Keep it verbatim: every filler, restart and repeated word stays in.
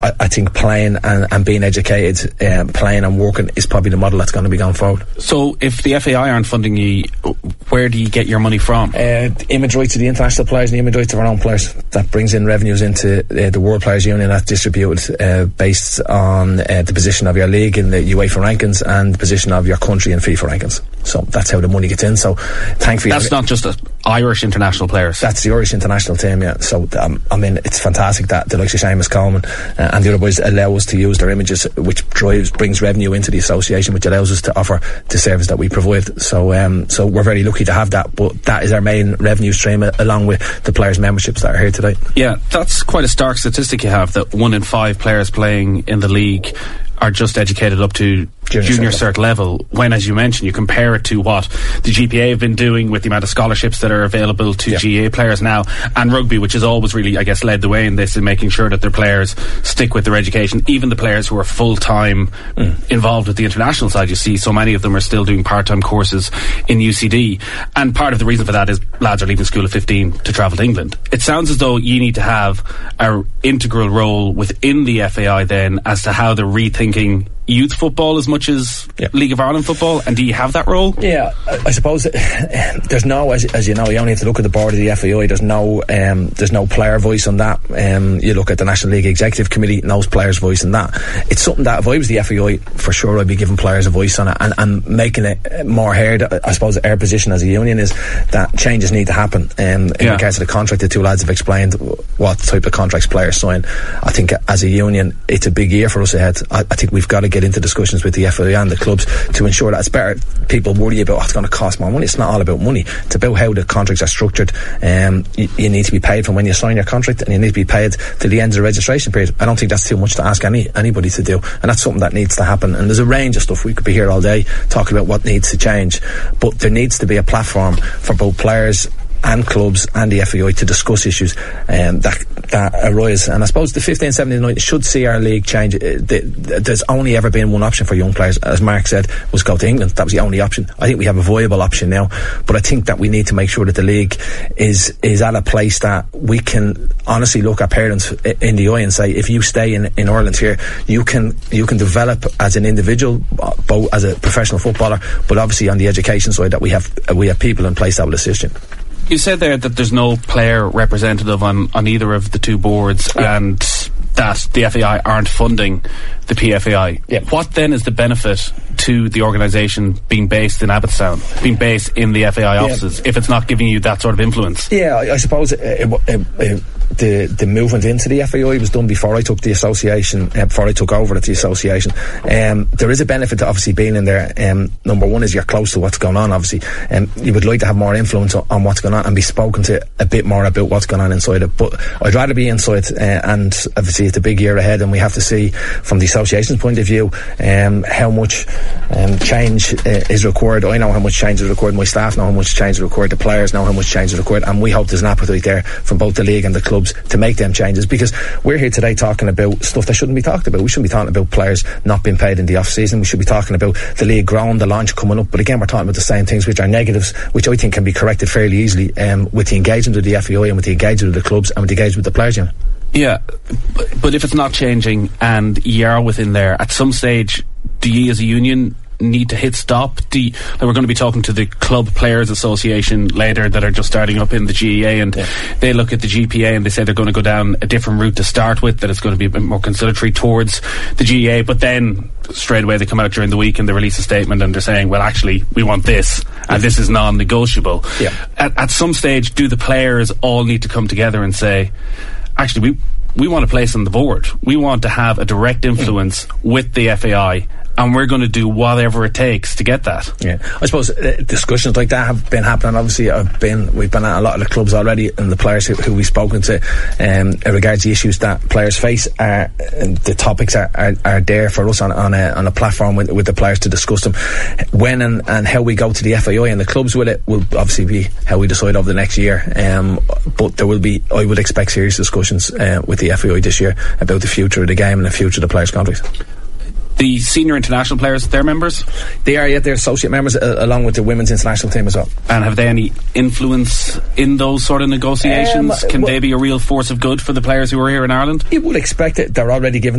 I, I think playing and, and being educated, um, playing and working is probably the model that's going to be going forward. So if the F A I aren't funding you, where do you get your money from? Uh, image rights to the international players and the image rights to our own players. That brings in revenues into uh, the World Players Union that's distributed uh, based on uh, the position of your league in the UEFA rankings and the position of your country in FIFA rankings. So that's how the money gets in. So thankfully, that's not just a Irish international players. That's the Irish international team, yeah. So um, I mean, it's fantastic that the likes of Seamus Coleman uh, and the other boys allow us to use their images, which drives brings revenue into the association, which allows us to offer the service that we provide. So um, so we're very lucky to have that. But that is our main revenue stream, uh, along with the players' memberships that are here today. Yeah, that's quite a stark statistic you have, that one in five players playing in the league are just educated up to junior, junior cert level, when, as you mentioned, you compare it to what the G P A have been doing with the amount of scholarships that are available to yeah. G A A players now, and rugby, which has always really, I guess, led the way in this, in making sure that their players stick with their education. Even the players who are full-time mm. involved with the international side, you see so many of them are still doing part-time courses in U C D, and part of the reason for that is lads are leaving school at fifteen to travel to England. It sounds as though you need to have an integral role within the F A I then as to how they're rethinking youth football as much as yep. League of Ireland football, and do you have that role? Yeah, I, I suppose there's no, as, as you know, you only have to look at the board of the F A I. There's no um, there's no player voice on that. Um, you look at the National League Executive Committee, no players' voice in that. It's something that if I was the F A I, for sure I'd be giving players a voice on it and, and making it more heard. I suppose our position as a union is that changes need to happen. Um, in yeah. regards to the contract, the two lads have explained what type of contracts players sign. I think as a union, it's a big year for us ahead. I, I think we've got to get into discussions with the F A I and the clubs to ensure that it's better. People worry about, oh, it's going to cost more money. It's not all about money. It's about how the contracts are structured. Um, you, you need to be paid from when you sign your contract, and you need to be paid till the end of the registration period. I don't think that's too much to ask any anybody to do, and that's something that needs to happen. And there's a range of stuff. We could be here all day talking about what needs to change, but there needs to be a platform for both players and clubs and the F A I to discuss issues um, that that arise. And I suppose the fifteen seventeen night should see our league change. There's only ever been one option for young players, as Mark said, was go to England. That was the only option. I think we have a viable option now, but I think that we need to make sure that the league is is at a place that we can honestly look at parents in the eye and say, if you stay in, in Ireland here, you can you can develop as an individual, both as a professional footballer, but obviously on the education side, that we have we have people in place that will assist you. You said there that there's no player representative on, on either of the two boards, yeah. and that the F A I aren't funding the P F A I. Yeah. What then is the benefit to the organisation being based in Abbottstown, being based in the F A I offices, yeah. if it's not giving you that sort of influence? Yeah, I, I suppose it, it, it, it, the the movement into the F A I was done before I took the association, uh, before I took over at the association. Um, there is a benefit to obviously being in there. Um, number one is you're close to what's going on, obviously. Um, you would like to have more influence on, on what's going on and be spoken to a bit more about what's going on inside it. But I'd rather be inside, uh, and obviously it's a big year ahead, and we have to see from the association's point of view um, how much um, change uh, is required. I know how much change is required, my staff know how much change is required, the players know how much change is required, and we hope there's an appetite there from both the league and the club to make them changes, because we're here today talking about stuff that shouldn't be talked about. We shouldn't be talking about players not being paid in the off season. We should be talking about the league growing, the launch coming up. But again, we're talking about the same things, which are negatives, which I think can be corrected fairly easily um, with the engagement of the F A I and with the engagement of the clubs and with the engagement of the players union. Yeah, but, but if it's not changing and you are within there, at some stage, do you as a union need to hit stop? Do you, like we're going to be talking to the Club Players Association later that are just starting up in the G A A, and yeah. they look at the G P A and they say they're going to go down a different route to start with, that it's going to be a bit more conciliatory towards the G A A, but then straight away they come out during the week and they release a statement and they're saying, well, actually we want this and this is non-negotiable. Yeah. At, at some stage, do the players all need to come together and say, actually we we want a place on the board, we want to have a direct influence mm. with the F A I, and we're going to do whatever it takes to get that? Yeah, I suppose uh, discussions like that have been happening. Obviously, I've been we've been at a lot of the clubs already, and the players who, who we've spoken to um, in regards to the issues that players face, are, and the topics are, are, are there for us on, on, a, on a platform with, with the players to discuss them. When and, and how we go to the F A I and the clubs with it will obviously be how we decide over the next year. Um, but there will be, I would expect serious discussions uh, with the F A I this year about the future of the game and the future of the players' contracts. the senior international players, they're members? They are, yet they're associate members uh, along with the women's international team as well. And have they any influence in those sort of negotiations? Um, Can well, they be a real force of good for the players who are here in Ireland? You would expect it. They're already given